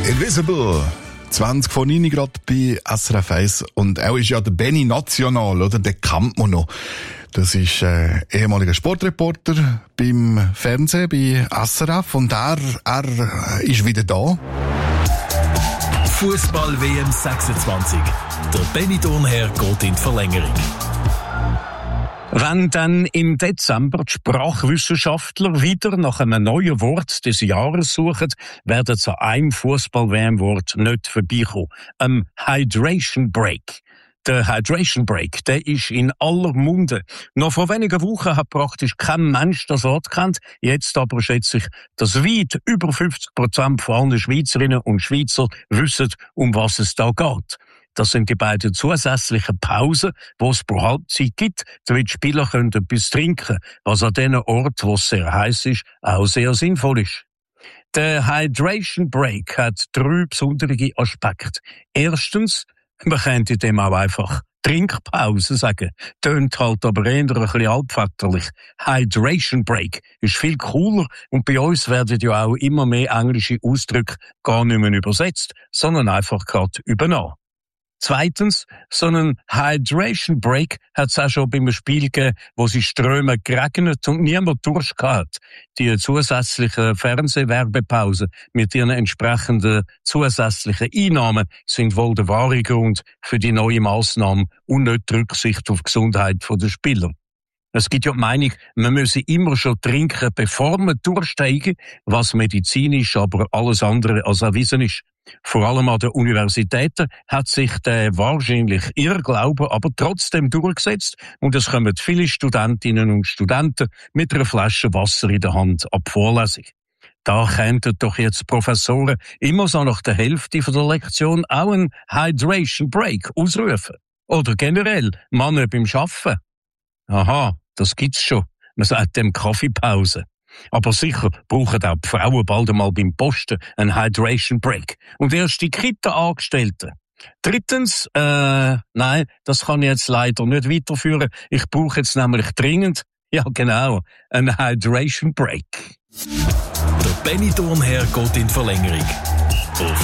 Invisible. 20 vor 9 Grad bei SRF 1. Und er ist ja der Benny National, oder? Den kennt man noch. Das ist ehemaliger Sportreporter beim Fernsehen, bei SRF. Und er ist wieder da. Fußball-WM 26. Der Benny Thurnherr geht in die Verlängerung. Wenn dann im Dezember die Sprachwissenschaftler wieder nach einem neuen Wort des Jahres suchen, werden sie an einem Fußball-WM-Wort nicht vorbeikommen. Hydration Break. Der Hydration Break, der ist in aller Munde. Noch vor wenigen Wochen hat praktisch kein Mensch das Wort gekannt. Jetzt aber schätze ich, dass weit über 50% von allen Schweizerinnen und Schweizer wissen, um was es da geht. Das sind die beiden zusätzlichen Pausen, die es pro Halbzeit gibt, damit die Spieler etwas trinken können, was an den Orten, wo es sehr heiß ist, auch sehr sinnvoll ist. Der Hydration Break hat 3 besondere Aspekte. Erstens, man könnte dem auch einfach Trinkpause sagen. Tönt halt aber eher ein bisschen altväterlich. Hydration Break ist viel cooler und bei uns werden ja auch immer mehr englische Ausdrücke gar nicht mehr übersetzt, sondern einfach gerade übernommen. Zweitens, so einen Hydration Break hat es auch schon beim Spiel gegeben, wo sie Ströme geregnet und niemand Durst gehabt. Die zusätzlichen Fernsehwerbepausen mit ihren entsprechenden zusätzlichen Einnahmen sind wohl der wahre Grund für die neue Massnahme und nicht die Rücksicht auf die Gesundheit der Spieler. Es gibt ja die Meinung, man müsse immer schon trinken, bevor man durchsteigen, was medizinisch aber alles andere als erwiesen ist. Vor allem an den Universitäten hat sich der wahrscheinlich Irrglaube aber trotzdem durchgesetzt und es kommen viele Studentinnen und Studenten mit einer Flasche Wasser in der Hand ab Vorlesung. Da könnten doch jetzt Professoren immer so nach der Hälfte von der Lektion auch einen Hydration Break ausrufen. Oder generell Männer beim Arbeiten. Aha, das gibt's schon. Man sagt dem Kaffeepause. Aber sicher brauchen auch die Frauen bald einmal beim Posten einen Hydration Break. Und erst die Kita-Angestellten. Drittens, nein, das kann ich jetzt leider nicht weiterführen. Ich brauche jetzt nämlich dringend, ja genau, einen Hydration Break. Der Benny Thurnherr geht in die Verlängerung. Auf